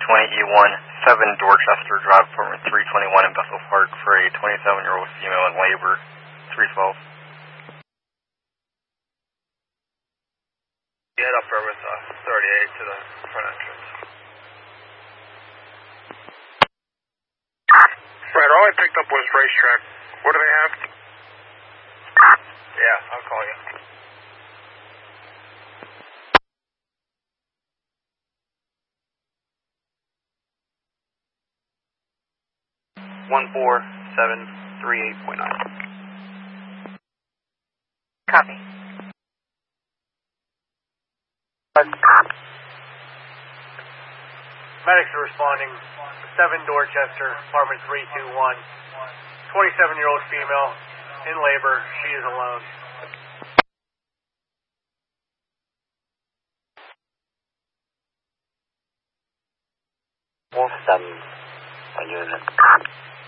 320E1, 7 Dorchester Drive, apartment 321 in Bethel Park for a 27-year-old female in labor, 312. Head up there with 38 to the front entrance. Right, all I picked up was racetrack. What do they have? Yeah, I'll call you. One 4738.9. Copy. Medics are responding. 7 Dorchester, apartment 321. 27-year-old female, in labor. She is alone. Wolf 7, a unit.